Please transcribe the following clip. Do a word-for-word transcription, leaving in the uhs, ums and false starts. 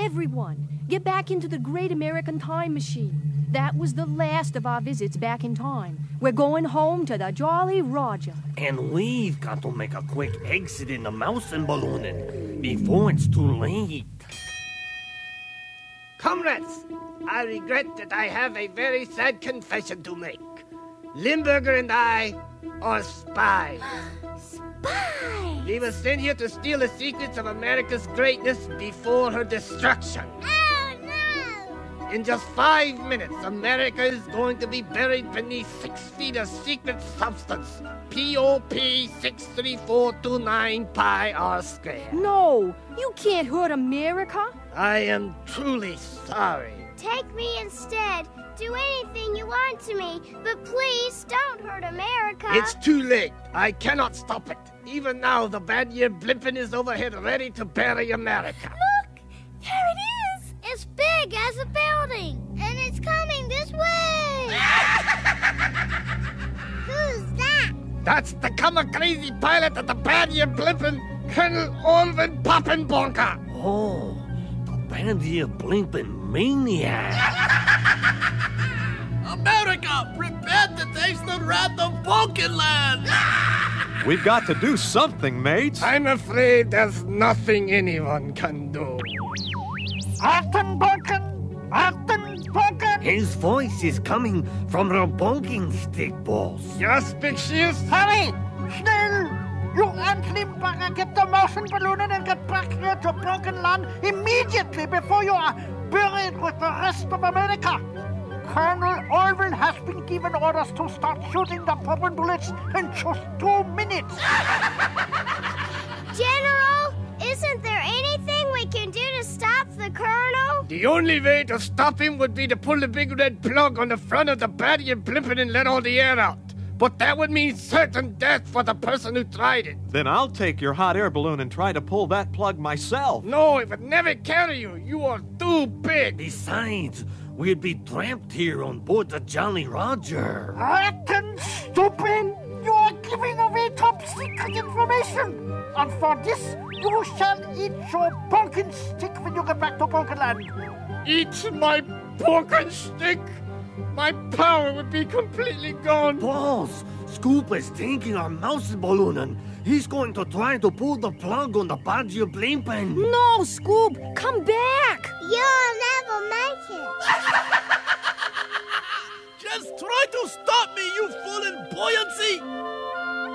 everyone, get back into the Great American Time Machine. That was the last of our visits back in time. We're going home to the Jolly Roger. And we've got to make a quick exit in the mouse and balloonin' before it's too late. Comrades, I regret that I have a very sad confession to make. Limburger and I are spies. Spies? We were sent here to steal the secrets of America's greatness before her destruction. Oh, no! In just five minutes, America is going to be buried beneath six feet of secret substance. P O P six three four two nine pi r squared. No, you can't hurt America. I am truly sorry. Take me instead. Do anything you want to me, but please don't hurt America. It's too late. I cannot stop it. Even now, the bad year Blimpin is overhead ready to bury America. Look! There it is! It's big as a building, and it's coming this way! Who's that? That's the come-a-crazy pilot of the bad year Blimpin, Colonel Alvin Poppenbonker. Oh, the bad year Blimpin' maniac. America, prepare to taste the wrath of Vulcanland! We've got to do something, mates. I'm afraid there's nothing anyone can do. Arten Vulcan! Arten Vulcan! His voice is coming from her bonking stick, boss. Yes, Big Shield? Hurry! Schnell! You and Limburger get the motion balloon and get back here to Broken Land immediately before you are buried with the rest of America. Colonel Orville has been given orders to start shooting the popping bullets in just two minutes. General, isn't there anything we can do to stop the Colonel? The only way to stop him would be to pull the big red plug on the front of the bad year Blimpin and let all the air out. But that would mean certain death for the person who tried it. Then I'll take your hot air balloon and try to pull that plug myself. No, it would never carry you. You are too big. Besides, we'd be trapped here on board the Jolly Roger. Arten, stupid! You are giving away top secret information. And for this, you shall eat your pumpkin stick when you get back to Pumpkinland. Eat my pumpkin stick? My power would be completely gone. Boss, Scoop is taking our mouse balloon and he's going to try to pull the plug on the bad year Blimpin. No, Scoop, come back. You'll never make it. Just try to stop me, you fool in buoyancy!